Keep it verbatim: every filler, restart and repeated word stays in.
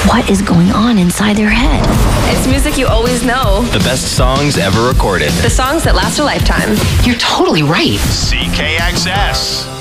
what is going on inside their head. It's music you always know. The best songs ever recorded. The songs that last a lifetime. You're totally right. C K X S.